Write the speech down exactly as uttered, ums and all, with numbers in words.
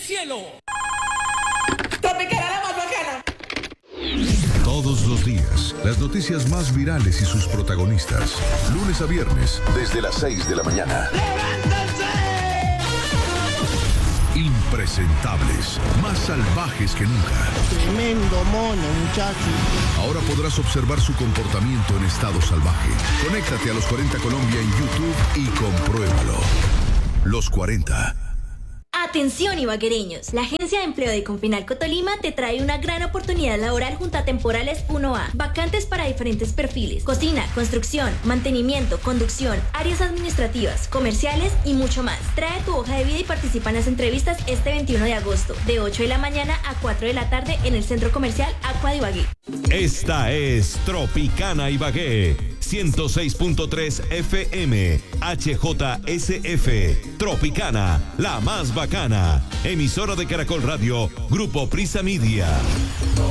cielo. Tropicana, la más bacana. Todos los días, las noticias más virales y sus protagonistas. Lunes a viernes, desde las seis de la mañana. ¡Levántense! Impresentables, más salvajes que nunca. Tremendo mono, muchacho. Ahora podrás observar su comportamiento en estado salvaje. Conéctate a Los cuarenta Colombia en YouTube y compruébalo. Los cuarenta. Atención ibaguereños, la Agencia de Empleo de Confinalco Tolima te trae una gran oportunidad laboral junto a Temporales uno A, vacantes para diferentes perfiles, cocina, construcción, mantenimiento, conducción, áreas administrativas, comerciales y mucho más. Trae tu hoja de vida y participa en las entrevistas este veintiuno de agosto, de ocho de la mañana a cuatro de la tarde en el Centro Comercial Aqua de Ibagué. Esta es Tropicana Ibagué, ciento seis punto tres F M, H J S F, Tropicana, la más bacana, emisora de Caracol Radio, Grupo Prisa Media.